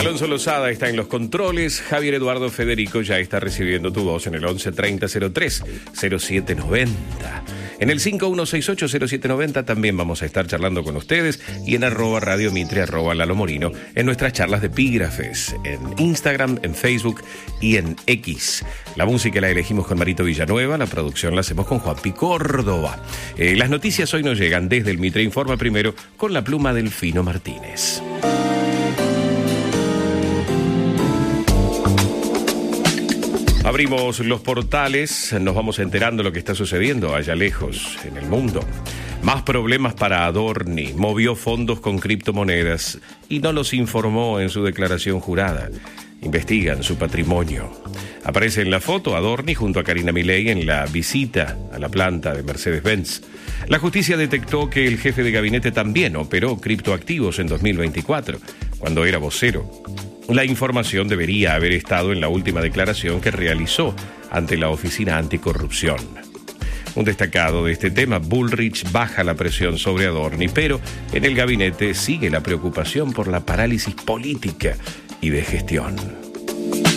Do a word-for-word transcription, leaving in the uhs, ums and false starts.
Alonso Lozada está en los controles. Javier Eduardo Federico ya está recibiendo tu voz en el once treinta cero tres cero siete noventa. En el cinco uno seis ocho cero siete noventa también vamos a estar charlando con ustedes, y en arroba Radio Mitre, arroba Lalo Morino, en nuestras charlas de epígrafes, en Instagram, en Facebook y en X. La música la elegimos con Marito Villanueva, la producción la hacemos con Juanpi Córdoba. Eh, las noticias hoy nos llegan desde el Mitre Informa, primero con la pluma del Fino Martínez. Abrimos los portales, nos vamos enterando de lo que está sucediendo allá lejos en el mundo. Más problemas para Adorni, movió fondos con criptomonedas y no los informó en su declaración jurada. Investigan su patrimonio. Aparece en la foto Adorni junto a Karina Milei en la visita a la planta de Mercedes-Benz. La justicia detectó que el jefe de gabinete también operó criptoactivos en dos mil veinticuatro, cuando era vocero. La información debería haber estado en la última declaración que realizó ante la Oficina Anticorrupción. Un destacado de este tema, Bullrich baja la presión sobre Adorni, pero en el gabinete sigue la preocupación por la parálisis política y de gestión.